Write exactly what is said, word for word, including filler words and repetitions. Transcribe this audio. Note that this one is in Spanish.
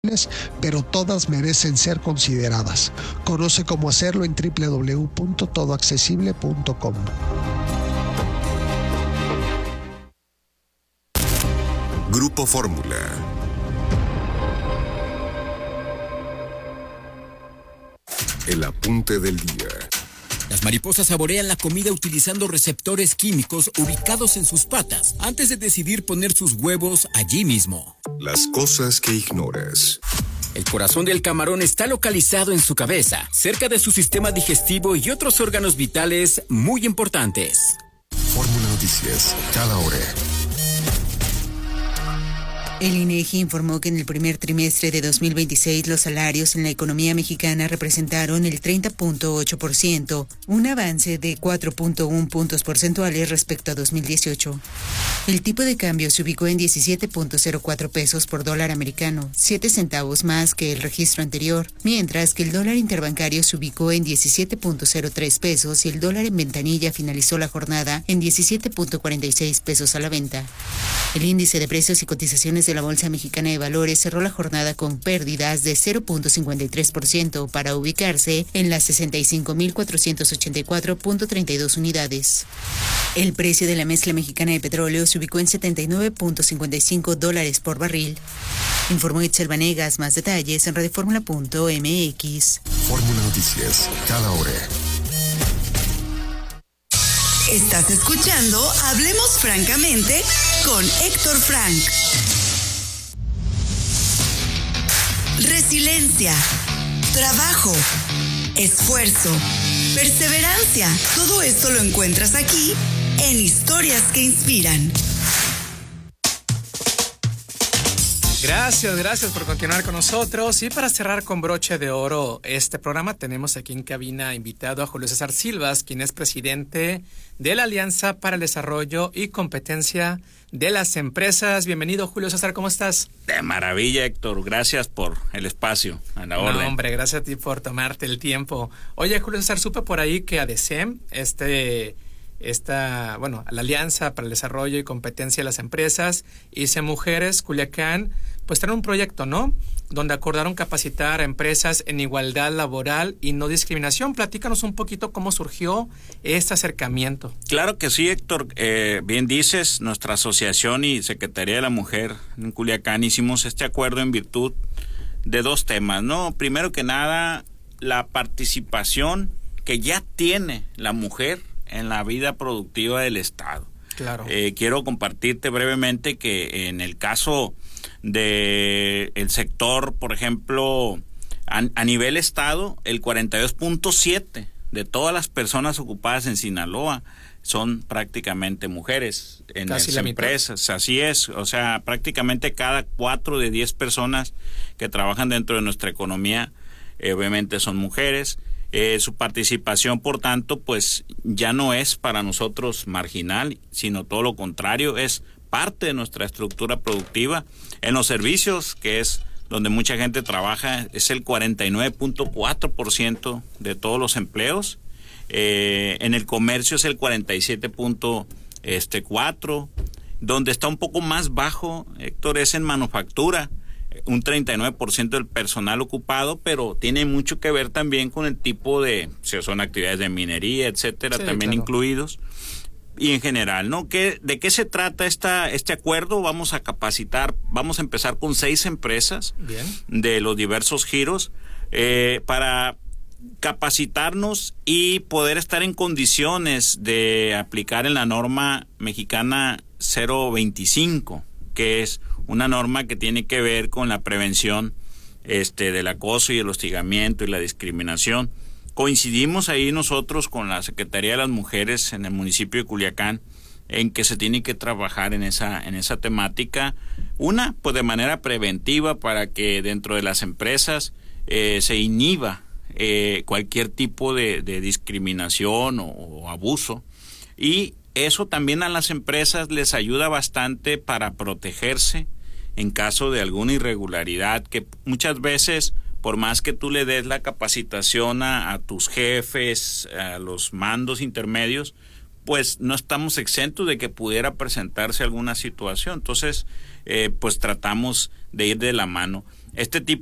pero todas merecen ser consideradas. Conoce cómo hacerlo en doble u doble u doble u punto todo accesible punto com. Grupo Fórmula. El apunte del día. Las mariposas saborean la comida utilizando receptores químicos ubicados en sus patas antes de decidir poner sus huevos allí mismo. Las cosas que ignoras. El corazón del camarón está localizado en su cabeza, cerca de su sistema digestivo y otros órganos vitales muy importantes. Fórmula Noticias, cada hora. El INEGI informó que en el primer trimestre de dos mil veintiséis los salarios en la economía mexicana representaron el treinta punto ocho por ciento, un avance de cuatro punto uno puntos porcentuales respecto a dos mil dieciocho. El tipo de cambio se ubicó en diecisiete punto cero cuatro pesos por dólar americano, siete centavos más que el registro anterior, mientras que el dólar interbancario se ubicó en diecisiete punto cero tres pesos y el dólar en ventanilla finalizó la jornada en diecisiete punto cuarenta y seis pesos a la venta. El índice de precios y cotizaciones de la Bolsa Mexicana de Valores cerró la jornada con pérdidas de cero punto cincuenta y tres por ciento para ubicarse en las sesenta y cinco mil cuatrocientos ochenta y cuatro punto treinta y dos unidades. El precio de la mezcla mexicana de petróleo se ubicó en setenta y nueve punto cincuenta y cinco dólares por barril. Informó Itzel Vanegas. Más detalles en radioformula punto m x. Fórmula Noticias, cada hora. Estás escuchando Hablemos Francamente con Héctor Frank. Resiliencia, trabajo, esfuerzo, perseverancia. Todo esto lo encuentras aquí en Historias que Inspiran. Gracias, gracias por continuar con nosotros. Y para cerrar con broche de oro este programa, tenemos aquí en cabina invitado a Julio César Silvas, quien es presidente de la Alianza para el Desarrollo y Competencia de las Empresas. Bienvenido, Julio César, ¿cómo estás? De maravilla, Héctor. Gracias por el espacio. A la orden. No, hombre, gracias a ti por tomarte el tiempo. Oye, Julio César, supe por ahí que ADECEM, este... esta, bueno, la Alianza para el Desarrollo y Competencia de las Empresas, I C E Mujeres, Culiacán, pues traen un proyecto, ¿no? Donde acordaron capacitar a empresas en igualdad laboral y no discriminación. Platícanos un poquito cómo surgió este acercamiento. Claro que sí, Héctor. Eh, bien dices, nuestra asociación y Secretaría de la Mujer en Culiacán hicimos este acuerdo en virtud de dos temas, ¿no? Primero que nada, la participación que ya tiene la mujer en la vida productiva del Estado. Claro. Eh, quiero compartirte brevemente que en el caso de el sector, por ejemplo, a, a nivel Estado, el cuarenta y dos punto siete de todas las personas ocupadas en Sinaloa son prácticamente mujeres en Casi las empresas. Así es, o sea, prácticamente cada cuatro de diez personas que trabajan dentro de nuestra economía, eh, obviamente son mujeres. Eh, su participación, por tanto, pues ya no es para nosotros marginal, sino todo lo contrario, es parte de nuestra estructura productiva. En los servicios, que es donde mucha gente trabaja, es el cuarenta y nueve punto cuatro por ciento de todos los empleos. Eh, en el comercio es el cuarenta y siete punto cuatro por ciento. Donde está un poco más bajo, Héctor, es en manufactura, un treinta y nueve por ciento del personal ocupado, pero tiene mucho que ver también con el tipo de, si son actividades de minería, etcétera, sí, también claro, incluidos. Y en general, ¿no? ¿Qué, ¿De qué se trata esta, este acuerdo? Vamos a capacitar, vamos a empezar con seis empresas. Bien. De los diversos giros eh, para capacitarnos y poder estar en condiciones de aplicar en la norma mexicana cero veinticinco, que es una norma que tiene que ver con la prevención este, del acoso y el hostigamiento y la discriminación. Coincidimos ahí nosotros con la Secretaría de las Mujeres en el municipio de Culiacán en que se tiene que trabajar en esa en esa temática. Una, pues de manera preventiva para que dentro de las empresas eh, se inhiba eh, cualquier tipo de, de discriminación o, o abuso. Y eso también a las empresas les ayuda bastante para protegerse en caso de alguna irregularidad, que muchas veces, por más que tú le des la capacitación a, a tus jefes, a los mandos intermedios, pues no estamos exentos de que pudiera presentarse alguna situación. Entonces, eh, pues tratamos de ir de la mano. este tipo